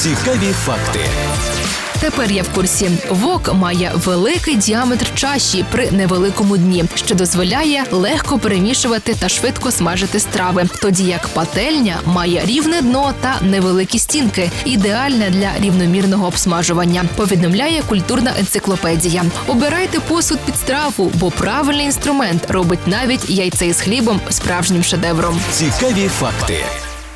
Цікаві факти. Тепер я в курсі. Вок має великий діаметр чаші при невеликому дні, що дозволяє легко перемішувати та швидко смажити страви. Тоді як пательня має рівне дно та невеликі стінки, ідеальне для рівномірного обсмажування, повідомляє культурна енциклопедія. Обирайте посуд під страву, бо правильний інструмент робить навіть яйце із хлібом справжнім шедевром. Цікаві факти.